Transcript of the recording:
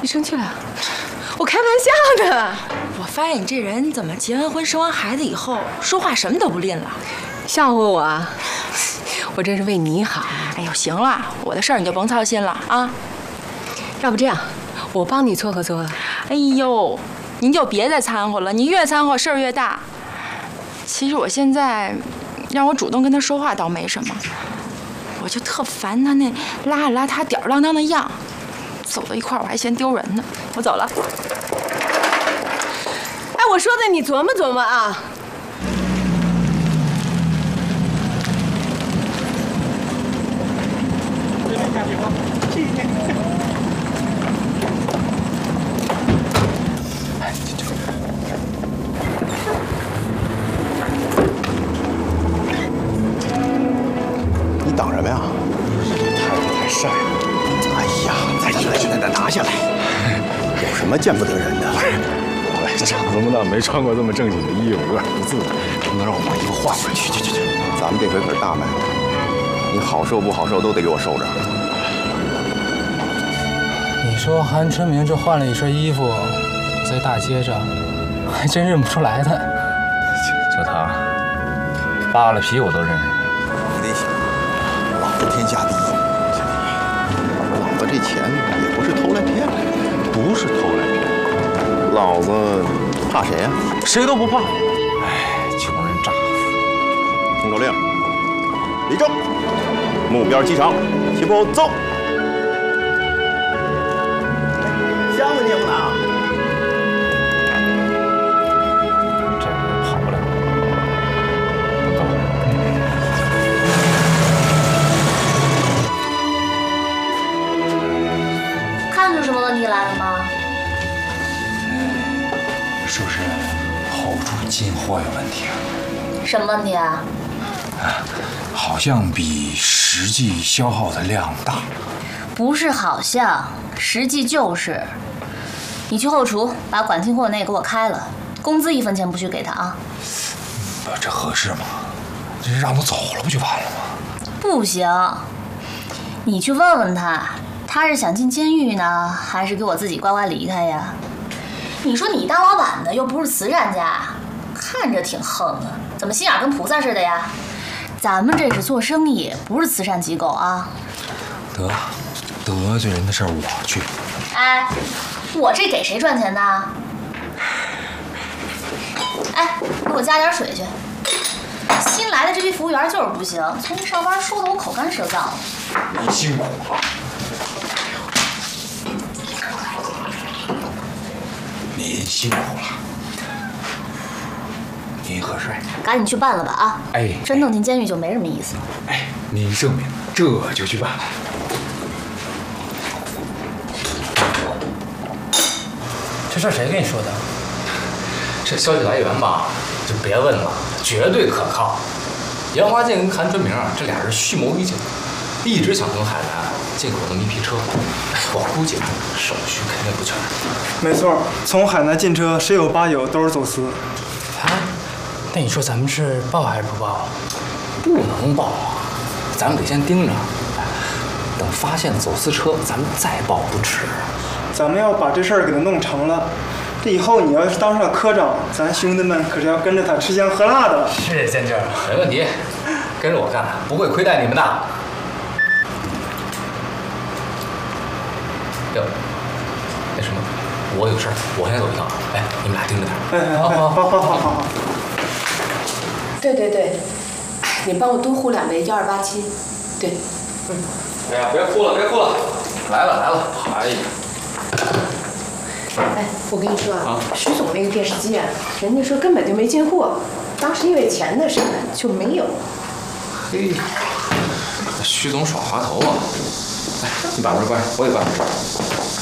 你生气了？我开玩笑的。 我发现你这人怎么结完婚生完孩子以后，说话什么都不吝了。 笑话我啊？我这是为你好。 哎呦，行了，我的事儿你就甭操心了啊。 要不这样，我帮你撮合撮合。 哎呦，您就别再掺和了，你越掺和事儿越大。其实我现在让我主动跟他说话倒没什么，我就特烦他那邋里邋遢、吊儿郎当的样。走到一块儿我还嫌丢人呢。我走了。 哎，我说的你琢磨琢磨啊。 你等什么呀？ 太晒了。 哎呀，再拿下来。有什么见不得人的？ 我长这么大没穿过这么正经的衣服，有点不自在。能不能让我把衣服换回去？去。 咱们这回可是大买卖，你好受不好受都得给我收着。 你说韩春明这换了一身衣服，在大街上还真认不出来他。 就他，扒了皮我都认识。 不得行，老子天下第一。老子这钱也不是偷来骗来的， 不是偷来骗， 老子怕谁呀？ 谁都不怕。哎，穷人乍富。 听口令，立正，目标机场，起步走。箱子拧呢？ 这回跑不了。走。 看出什么问题来了吗？ 是不是后厨进货有问题啊？ 什么问题啊？ 好像比实际消耗的量大。 不是好像，实际就是。你去后厨把管进货那给我开了，工资1分钱不许给他啊！ 这合适吗？这让他走了不就完了吗？ 不行，你去问问他，他是想进监狱呢，还是给我自己乖乖离开呀？你说你当老板的又不是慈善家，看着挺横的，怎么心眼跟菩萨似的呀？咱们这是做生意，不是慈善机构啊！ 得罪人的事儿我去。 哎，我这给谁赚钱的？哎，给我加点水去。新来的这批服务员就是不行，从一上班说的我口干舌燥的。 你辛苦了。您辛苦了。您喝水。 赶紧去办了吧啊！ 哎， 真弄进监狱就没什么意思了。 哎，您证明这就去办。 这事儿谁跟你说的？ 这消息来源吧，就别问了，绝对可靠。杨华建跟韩春明这俩人蓄谋已久，一直想从海南进口这么一批车。我估计手续肯定不全。 没错，从海南进车十有八九都是走私。 啊？那你说咱们是报还是不报？ 不能报啊，咱们得先盯着，等发现走私车，咱们再报不迟。 咱们要把这事儿给他弄成了，这以后你要是当上科长，咱兄弟们可是要跟着他吃香喝辣的。 是建军， 没问题，跟着我干，不会亏待你们的。哟，那什么，我有事儿，我先走一趟。哎，你们俩盯着点。 哎，好。 对，你帮我多呼2杯1287。对， 哎呀，别哭了，来了。哎呀。 哎，我跟你说啊，徐总那个电视机啊，人家说根本就没进货，当时因为钱的事就没有。 嘿，徐总耍滑头啊！哎，你把门关上，我也关上。